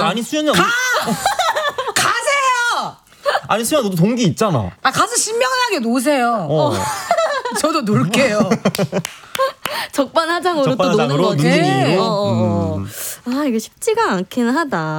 아니 수연이 가세요. 아니 수연 너도 동기 있잖아. 가서 신명하게 노세요. 저도 놀게요. 적반하장으로 또 노는 거지. 눈둥이로. 아 이게 쉽지가 않긴 하다.